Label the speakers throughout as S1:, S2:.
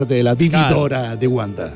S1: de la vividora de Wanda.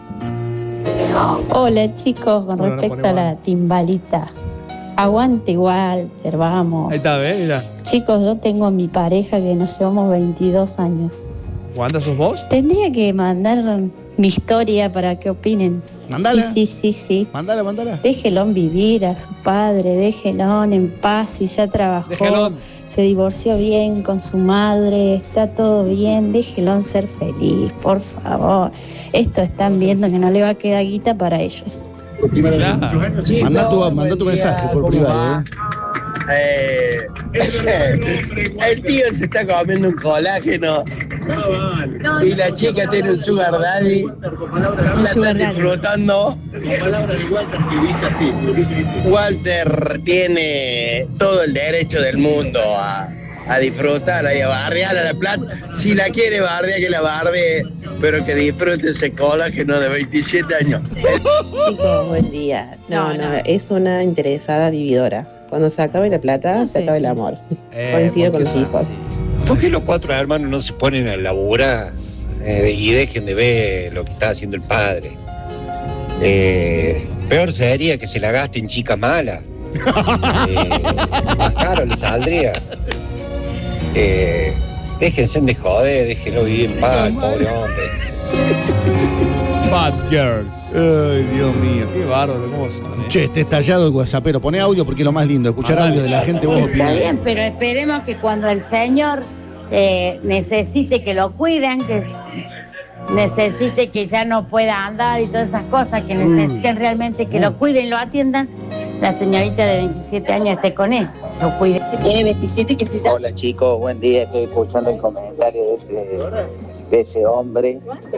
S2: Hola chicos, con respecto a la timbalita. Aguante Walter, vamos.
S3: Ahí está, ¿ves? Mira.
S2: Chicos, yo tengo a mi pareja que nos llevamos 22 años.
S3: ¿Wanda sos vos?
S2: Tendría que mandar mi historia para que opinen.
S1: Mándala.
S2: Sí.
S1: Mándala.
S2: Déjelo vivir a su padre, déjelo en paz, si ya trabajó.
S3: Déjelo.
S2: Se divorció bien con su madre, está todo bien, déjelo ser feliz, por favor. Esto están viendo que no le va a quedar guita para ellos.
S3: Claro.
S1: Manda tu mensaje por privado.
S4: El tío se está comiendo un colágeno y la chica tiene un sugar daddy. La está disfrutando. Walter tiene todo el derecho del mundo a disfrutar, a bardear a la plata. Si la quiere bardear, que la bardee, pero que disfrute ese colágeno de 27 años.
S5: Chicos, buen día. No, es una interesada vividora. Cuando se acabe la plata, se acaba el amor. Coincido con los hijos.
S6: ¿Por qué los 4 hermanos no se ponen a laburar y dejen de ver lo que está haciendo el padre? Peor sería que se la gaste en chica mala. Más caro le saldría. Déjense de joder, déjenlo vivir en paz, pobre hombre.
S3: Bad Girls.
S1: Ay, Dios mío.
S3: Qué bárbaro, ¿cómo son?
S1: Che, este estallado el WhatsAppero. Poné audio porque es lo más lindo. Escuchar audio de la gente, vos
S7: Está
S1: opinás.
S7: bien, pero esperemos que cuando el señor necesite que lo cuiden, que necesite que ya no pueda andar y todas esas cosas, que necesiten realmente que lo cuiden, lo atiendan, la señorita de 27 años esté con él, lo cuide.
S5: Tiene 27 que se llama.
S4: Hola chicos, buen día. Estoy escuchando el comentario de ese hombre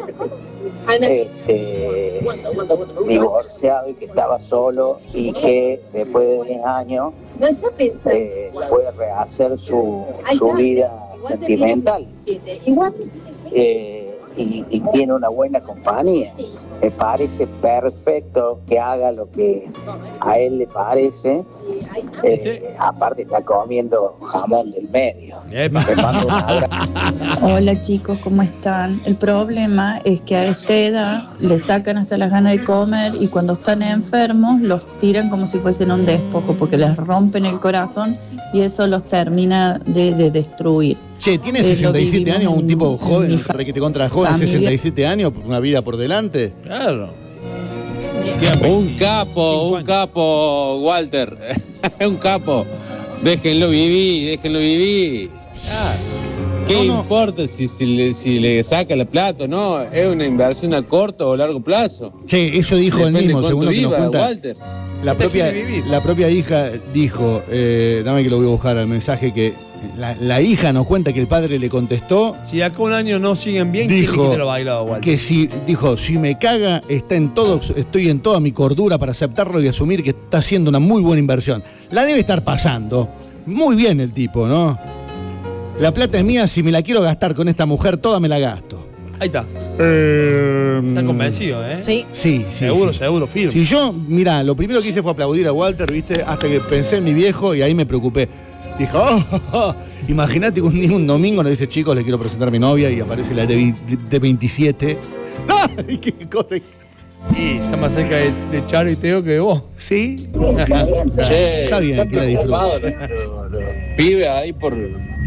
S4: divorciado y que estaba solo y que después de 10 años puede rehacer su vida sentimental. Y tiene una buena compañía. Me parece perfecto que haga lo que a él le parece. Aparte está comiendo jamón del medio. Te mando un abrazo.
S8: Hola chicos, ¿cómo están? El problema es que a esta edad le sacan hasta las ganas de comer y cuando están enfermos los tiran como si fuesen un despojo porque les rompen el corazón y eso los termina de destruir.
S1: Che, ¿tiene 67 años un tipo joven, requete contra joven,
S8: familia.
S1: 67 años, una vida por delante?
S3: Claro.
S9: Un capo, Walter. Un capo. Déjenlo vivir. ¿Qué importa si le saca la plata o no? Es una inversión a corto o largo plazo.
S1: Che, eso dijo él
S9: Depende
S1: mismo, según lo que nos
S9: viva,
S1: cuenta.
S9: Walter.
S1: La propia hija dijo, dame que lo voy a buscar al mensaje, que la hija nos cuenta que el padre le contestó.
S3: Si acá un año no siguen bien, ¿quién
S1: Dijo
S3: te lo bailaba, Walter?
S1: que si me caga, estoy en toda mi cordura para aceptarlo y asumir que está haciendo una muy buena inversión. La debe estar pasando. Muy bien el tipo, ¿no? La plata es mía, si me la quiero gastar con esta mujer, toda me la gasto.
S3: Ahí está. Está convencido, ¿eh?
S8: Sí.
S1: Sí.
S3: Seguro, firme.
S1: Si yo, mirá, lo primero que hice fue aplaudir a Walter, ¿viste? Hasta que pensé en mi viejo y ahí me preocupé. Dije, imagínate que un domingo nos dice, chicos, le quiero presentar a mi novia y aparece la de 27. ¡Ay, qué cosa!
S3: Sí, está más cerca de Charo y Teo que de vos.
S1: Sí.
S9: Che,
S1: Está bien, que la disfrute.
S9: Los pibes ahí por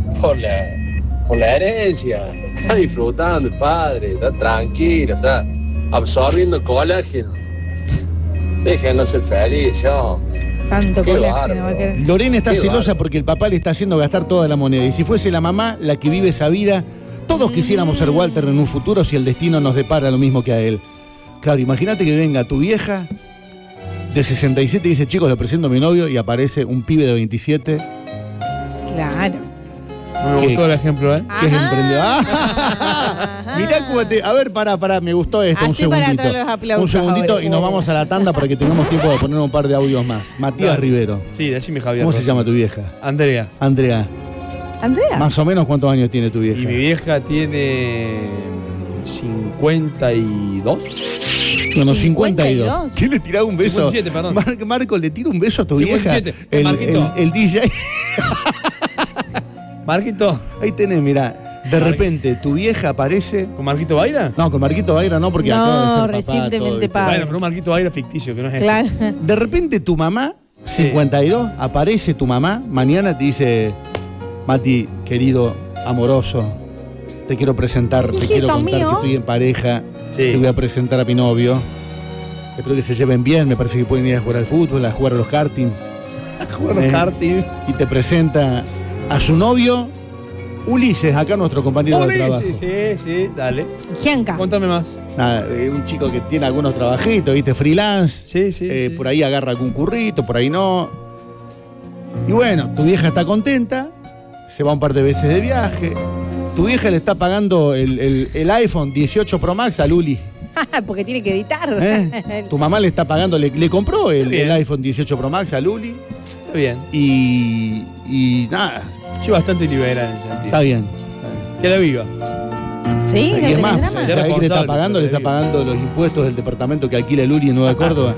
S9: la herencia. Está disfrutando el padre, está tranquilo, está absorbiendo colágeno. Déjenlo ser feliz, yo.
S8: Tanto
S9: Qué
S8: colágeno
S9: bárbaro.
S8: va a querer.
S1: Lorena está
S9: Qué
S1: celosa
S9: bárbaro.
S1: porque el papá le está haciendo gastar toda la moneda. Y si fuese la mamá la que vive esa vida, todos quisiéramos ser Walter en un futuro si el destino nos depara lo mismo que a él. Claro, imagínate que venga tu vieja de 67 y dice, chicos, le presento a mi novio y aparece un pibe de 27
S8: Claro.
S3: No me gustó el ejemplo, ¿eh?
S1: que es emprendedor. Mirá cómo a ver, pará, me gustó esto, un
S8: Así para
S1: segundito.
S8: atrás los aplausos
S1: Un segundito
S8: ahora.
S1: y nos vamos a la tanda para que tengamos tiempo de poner un par de audios más. Matías
S3: Dale.
S1: Rivero.
S3: Sí, decime, Javier.
S1: ¿Cómo se llama tu vieja?
S3: Andrea.
S1: Andrea.
S8: Andrea.
S1: Más o menos, ¿cuántos años tiene tu vieja?
S3: Y mi vieja tiene 52.
S1: Bueno, 52.
S8: 52.
S1: ¿Quién le tiraba un beso?
S3: 57, perdón.
S1: Marco, ¿le tira un beso a tu
S3: 57.
S1: vieja?
S3: Marquito.
S1: El DJ.
S3: Marquito.
S1: Ahí tenés, mirá. De repente, tu vieja aparece.
S3: ¿Con Marquito Baira?
S1: No, con Marquito Baira no, porque acaba de ser papá,
S10: recientemente padre.
S3: Bueno, pero un Marquito Baira ficticio, que no es
S10: Claro.
S1: De repente tu mamá, 52, aparece tu mamá, mañana te dice, Mati, querido, amoroso, te quiero presentar, te quiero contar que estoy en pareja, te voy a presentar a mi novio. Espero que se lleven bien, me parece que pueden ir a jugar al fútbol, a jugar a los karting.
S3: A jugar a los karting.
S1: Y te presenta a su novio, Ulises, acá nuestro compañero de trabajo.
S3: Sí, dale.
S10: Gianca.
S3: Cuéntame más.
S1: Nada, un chico que tiene algunos trabajitos, ¿viste? Freelance. Sí. Por ahí agarra algún currito, por ahí no. Y bueno, tu vieja está contenta, se va un par de veces de viaje. Tu vieja le está pagando el iPhone 18 Pro Max a Luli.
S10: Porque tiene que editar.
S1: Tu mamá le está pagando, le compró el iPhone 18 Pro Max a Luli.
S3: Está bien.
S1: Y nada.
S3: Yo bastante liberal en ese sentido.
S1: Está bien.
S3: Que la viva.
S10: Sí,
S1: y es más, ¿sabés qué le está pagando? Le está pagando los impuestos del departamento que alquila Luli en Nueva Córdoba.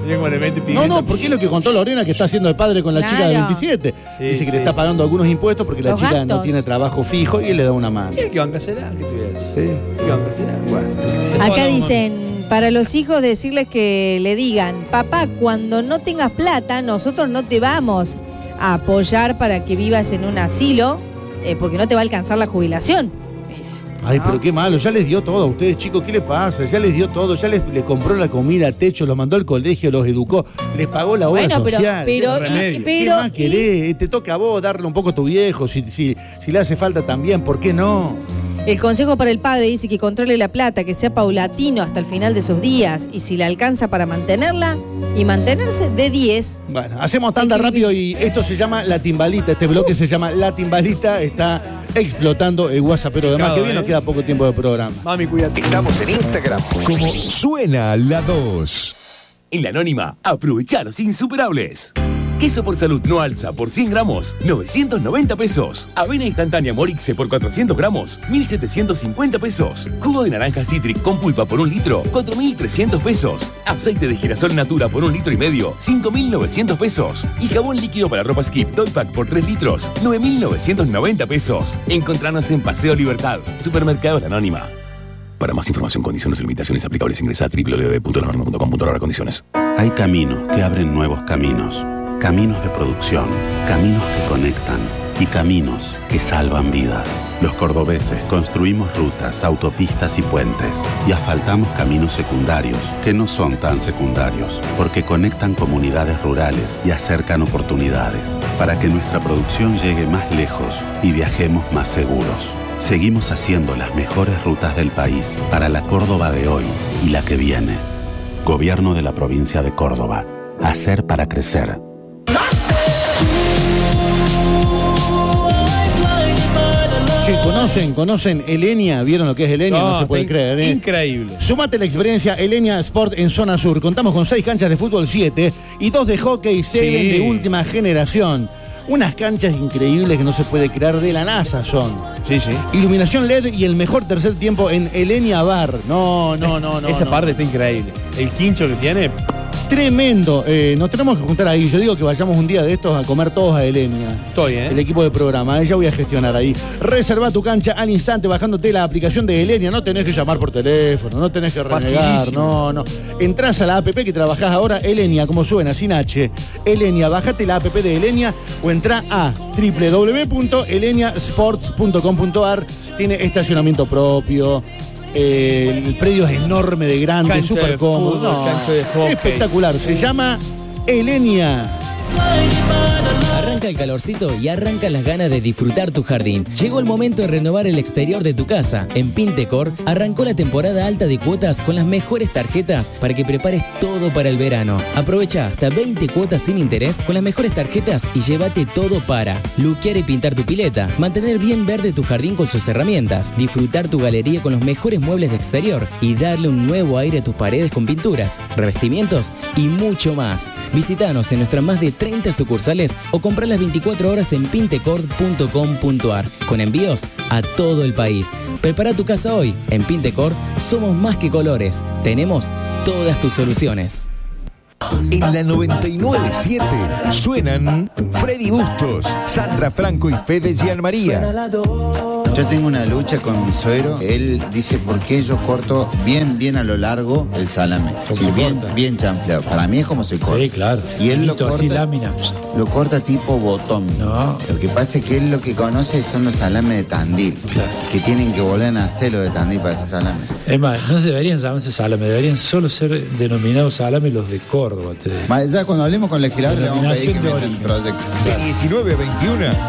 S1: No, porque es lo que contó Lorena, que está haciendo el padre con la chica de 27. Dice que le está pagando algunos impuestos porque la chica no tiene trabajo fijo y él le da una mano.
S3: ¿Qué bancasela? ¿Qué te voy a decir?
S1: Sí.
S3: ¿Qué bancasela? Bueno.
S10: Acá dicen, para los hijos decirles que le digan, papá, cuando no tengas plata, nosotros no te vamos a apoyar para que vivas en un asilo, porque no te va a alcanzar la jubilación.
S1: Ay, pero qué malo, ya les dio todo a ustedes, chicos, ¿qué les pasa? Ya les dio todo, ya les compró la comida, techo, los mandó al colegio, los educó, les pagó la obra social. ¿Qué más querés? Te toca a vos darle un poco a tu viejo, si le hace falta también, ¿por qué no?
S10: El consejo para el padre dice que controle la plata, que sea paulatino hasta el final de sus días, y si le alcanza para mantenerla y mantenerse, de 10.
S1: Bueno, hacemos tanda rápido y esto se llama La Timbalita, este bloque se llama La Timbalita, está explotando el WhatsApp, pero además que bien nos queda poco tiempo de programa.
S3: Mami, cuídate.
S11: Estamos en Instagram como Suena la 2.
S12: En La Anónima, aprovecha los insuperables. Queso por salud no alza por 100 gramos, 990 pesos. Avena instantánea Morixe por 400 gramos, 1.750 pesos. Jugo de naranja Citric con pulpa por 1 litro, 4.300 pesos. Aceite de girasol Natura por 1,5 litros, 5.900 pesos. Y jabón líquido para ropa Skip Doypack por 3 litros, 9.990 pesos. Encontranos en Paseo Libertad, Supermercado La Anónima. Para más información, condiciones y limitaciones aplicables, ingresa a www.lanónima.com.ar/condiciones.
S13: Hay caminos que abren nuevos caminos. Caminos de producción, caminos que conectan y caminos que salvan vidas. Los cordobeses construimos rutas, autopistas y puentes y asfaltamos caminos secundarios que no son tan secundarios porque conectan comunidades rurales y acercan oportunidades para que nuestra producción llegue más lejos y viajemos más seguros. Seguimos haciendo las mejores rutas del país para la Córdoba de hoy y la que viene. Gobierno de la provincia de Córdoba. Hacer para crecer.
S1: ¿Conocen Elenia? ¿Vieron lo que es Elenia? No se puede creer, ¿eh?
S3: Increíble.
S1: Súmate la experiencia Elenia Sport en Zona Sur. Contamos con 6 canchas de fútbol 7 y 2 de hockey 7 de última generación. Unas canchas increíbles que no se puede creer, de la NASA son.
S3: Sí.
S1: Iluminación LED y el mejor tercer tiempo en Elenia Bar. No.
S3: Esa parte está increíble. El quincho que tiene.
S1: Tremendo. Nos tenemos que juntar ahí. Yo digo que vayamos un día de estos a comer todos a Elenia.
S3: Estoy,
S1: El equipo de programa. Ya voy a gestionar ahí. Reserva tu cancha al instante bajándote la aplicación de Elenia. No tenés que llamar por teléfono, no tenés que renegar.
S3: Facilísimo.
S1: No. Entrás a la app que trabajás ahora, Elenia, como suena, sin H. Elenia, bájate la app de Elenia o entrá a www.eleniasports.com.ar. Tiene estacionamiento propio. El predio es enorme, de grande, súper cómodo.
S3: Cancha de hockey.
S1: Espectacular. Se llama Elenia.
S14: Arranca el calorcito y arrancan las ganas de disfrutar tu jardín. Llegó el momento de renovar el exterior de tu casa. En Pintecor arrancó la temporada alta de cuotas con las mejores tarjetas para que prepares todo para el verano. Aprovecha hasta 20 cuotas sin interés con las mejores tarjetas y llévate todo para luquear y pintar tu pileta, mantener bien verde tu jardín con sus herramientas, disfrutar tu galería con los mejores muebles de exterior y darle un nuevo aire a tus paredes con pinturas, revestimientos y mucho más. Visítanos en nuestras más de 30 sucursales o comprar las 24 horas en pintecor.com.ar con envíos a todo el país. Prepara tu casa hoy. En Pintecor somos más que colores. Tenemos todas tus soluciones.
S11: En la 99.7 suenan Freddy Bustos, Sandra Franco y Fede Gianmaría.
S15: Yo tengo una lucha con mi suegro. Él dice por qué yo corto bien a lo largo el salame. Sí, bien chanfleado. Para mí es como se corta.
S16: Sí, claro.
S15: Y él lo corta,
S16: así lámina.
S15: Lo corta tipo botón.
S16: No.
S15: Lo que pasa es que él lo que conoce son los salames de Tandil.
S16: Claro.
S15: Que tienen que volver a hacer lo de Tandil para ese salame.
S16: Es más, no se deberían llamarse salame, deberían solo ser denominados salame los de Córdoba.
S15: Ya cuando hablemos con el legislador le vamos a pedir que metan el proyecto.
S11: De 19 a 21,